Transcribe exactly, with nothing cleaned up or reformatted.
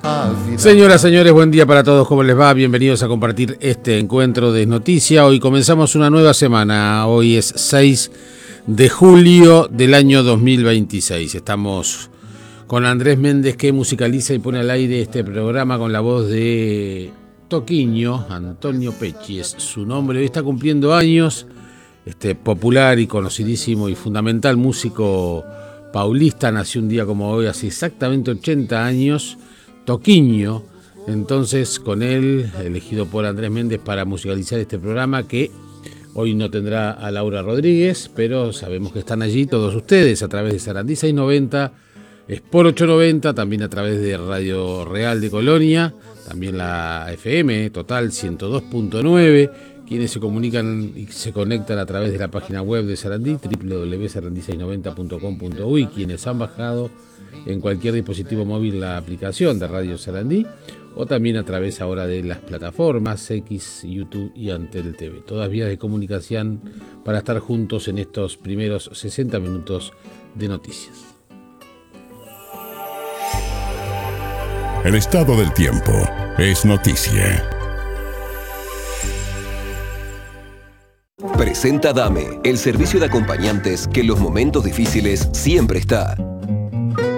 Señoras, señores, buen día para todos, ¿cómo les va? Bienvenidos a compartir este encuentro de Noticia. Hoy comenzamos una nueva semana, hoy es seis de julio del año dos mil veintiséis. Estamos con Andrés Méndez, que musicaliza y pone al aire este programa con la voz de Toquinho. Antonio Pecci es su nombre, hoy está cumpliendo años, este popular y conocidísimo y fundamental músico paulista, nació un día como hoy, hace exactamente ochenta años, Toquinho. Entonces, con él, elegido por Andrés Méndez para musicalizar este programa, que hoy no tendrá a Laura Rodríguez, pero sabemos que están allí todos ustedes a través de Sarandí seiscientos noventa, Sport ochocientos noventa, también a través de Radio Real de Colonia, también la F M Total ciento dos punto nueve, quienes se comunican y se conectan a través de la página web de Sarandí, doble u doble u doble u punto sarandí seiscientos noventa punto com punto u y quienes han bajado en cualquier dispositivo móvil la aplicación de Radio Sarandí, o también a través ahora de las plataformas X, YouTube y Antel T V. Todas vías de comunicación para estar juntos en estos primeros sesenta minutos de noticias. El estado del tiempo es noticia. Presenta Dame, el servicio de acompañantes que en los momentos difíciles siempre está.